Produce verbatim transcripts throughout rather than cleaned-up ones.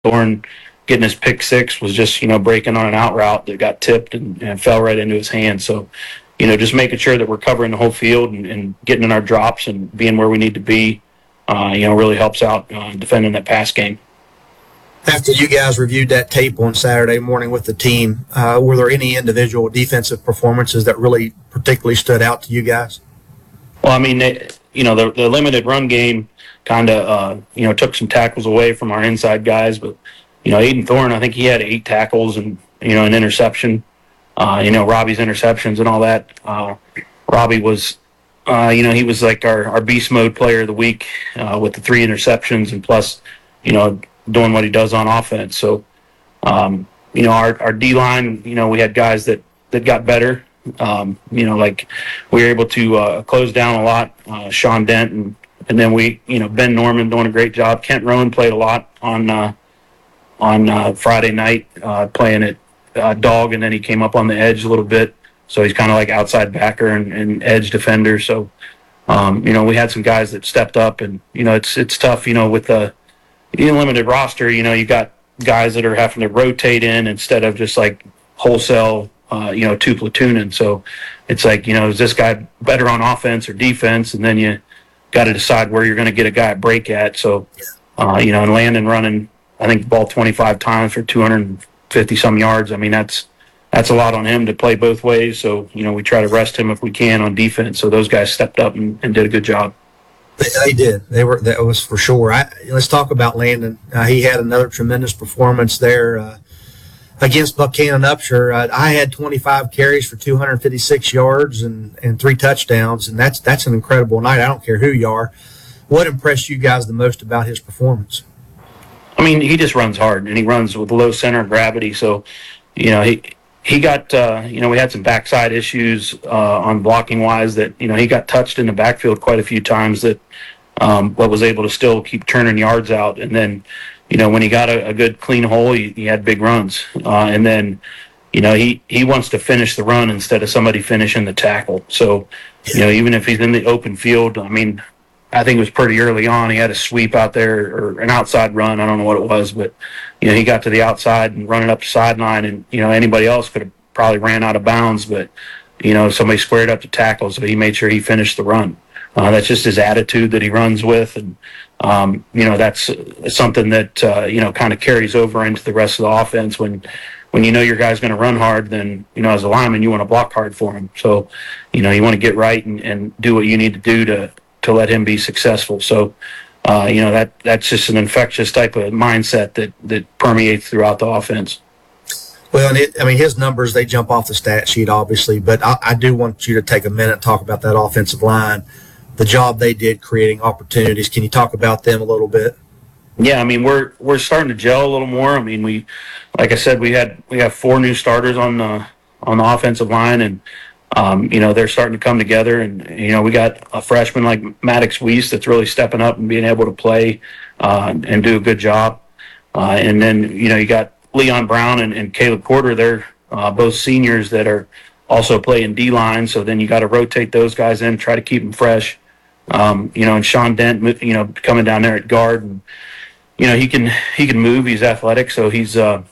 Thorne getting his pick six was just, you know, breaking on an out route that got tipped and, and fell right into his hand. So, you know, just making sure that we're covering the whole field and, and getting in our drops and being where we need to be, uh, you know, really helps out uh, defending that pass game. After you guys reviewed that tape on Saturday morning with the team, uh, were there any individual defensive performances that really particularly stood out to you guys? Well, I mean, they, you know, the, the limited run game kind of, uh, you know, took some tackles away from our inside guys. But, you know, Aiden Thorne, I think he had eight tackles and, you know, an interception. Uh, you know, Robbie's interceptions and all that. Uh, Robbie was, uh, you know, he was like our, our beast mode player of the week uh, with the three interceptions and plus, you know, doing what he does on offense. So, um, you know, our, our D-line, you know, we had guys that, that got better. Um, you know, like we were able to uh, close down a lot. Uh, Sean Dent and, and then we, you know, Ben Norman doing a great job. Kent Rowan played a lot on uh, on uh, Friday night, uh, playing at uh, dog, and then he came up on the edge a little bit. So he's kind of like outside backer and, and edge defender. So, um, you know, we had some guys that stepped up, and you know, it's it's tough. You know, with the limited roster, you know, you got guys that are having to rotate in instead of just like wholesale. Uh, you know, two platooning. So it's like, you know, is this guy better on offense or defense? And then you got to decide where you're going to get a guy at break at. So, uh, you know, and Landon running, I think, the ball twenty-five times for two hundred fifty some yards. I mean, that's that's a lot on him to play both ways. So, you know, we try to rest him if we can on defense. So those guys stepped up and, and did a good job. They, they did. They were. That was for sure. I, let's talk about Landon. Uh, he had another tremendous performance there. Uh, Against Buchanan Upshur, uh, I had twenty-five carries for two hundred fifty-six yards and, and three touchdowns, and that's that's an incredible night. I don't care who you are. What impressed you guys the most about his performance? I mean, he just runs hard, and he runs with low center of gravity. So, you know, he he got, uh, you know, we had some backside issues uh, on blocking wise that, you know, he got touched in the backfield quite a few times that, um, but was able to still keep turning yards out, and then. You know, when he got a, a good clean hole, he, he had big runs. Uh, and then, you know, he, he wants to finish the run instead of somebody finishing the tackle. So, you know, even if he's in the open field, I mean, I think it was pretty early on. He had a sweep out there or an outside run. I don't know what it was, but, you know, he got to the outside and running up the sideline. And, you know, anybody else could have probably ran out of bounds, but, you know, somebody squared up the tackle, so he made sure he finished the run. Uh, that's just his attitude that he runs with. And, Um, you know, that's something that, uh, you know, kind of carries over into the rest of the offense. When when you know your guy's going to run hard, then, you know, as a lineman, you want to block hard for him. So, you know, you want to get right and, and do what you need to do to, to let him be successful. So, uh, you know, that that's just an infectious type of mindset that, that permeates throughout the offense. Well, and it, I mean, his numbers, they jump off the stat sheet, obviously, but I, I do want you to take a minute and talk about that offensive line. The job they did creating opportunities. Can you talk about them a little bit? Yeah, I mean, we're we're starting to gel a little more. I mean, we, like I said, we had we have four new starters on the on the offensive line, and um, you know, they're starting to come together. And you know, we got a freshman like Maddox Weiss that's really stepping up and being able to play uh, and do a good job. Uh, and then you know, you got Leon Brown and, and Caleb Porter. They're uh, both seniors that are also playing D line. So then you got to rotate those guys in, try to keep them fresh. Um, you know, and Sean Dent, you know, coming down there at guard, and you know, he can he can move. He's athletic, so he's uh,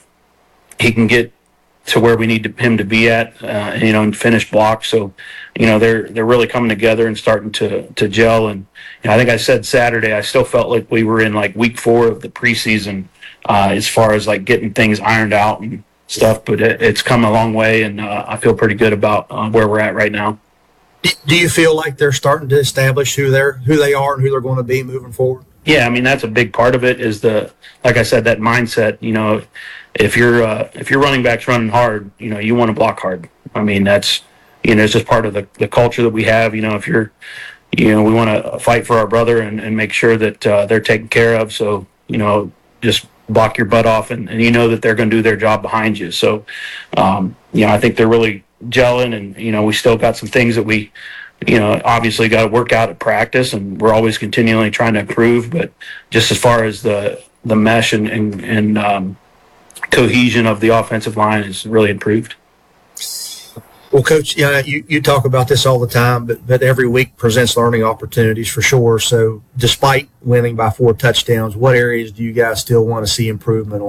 he can get to where we need to, him to be at, uh, you know, and finish blocks. So, you know, they're they're really coming together and starting to to gel. And you know, I think I said Saturday, I still felt like we were in like week four of the preseason uh, as far as like getting things ironed out and stuff. But it, it's come a long way, and uh, I feel pretty good about uh, where we're at right now. Do you feel like they're starting to establish who they're who they are and who they're going to be moving forward? Yeah, I mean, that's a big part of it. Is the like I said, that mindset. You know, if you're uh, if your running back's running hard, you know, you want to block hard. I mean, that's you know, it's just part of the, the culture that we have. You know, if you're, you know, we want to fight for our brother and, and make sure that uh, they're taken care of. So you know, just block your butt off, and, and you know that they're going to do their job behind you. So, um, you know, I think they're really gelling, and you know, we still got some things that we, you know, obviously got to work out at practice, and we're always continually trying to improve. But just as far as the the mesh and and, and um, cohesion of the offensive line is really improved. Well, Coach, yeah, you, you talk about this all the time, but, but every week presents learning opportunities for sure. So despite winning by four touchdowns, what areas do you guys still want to see improvement on?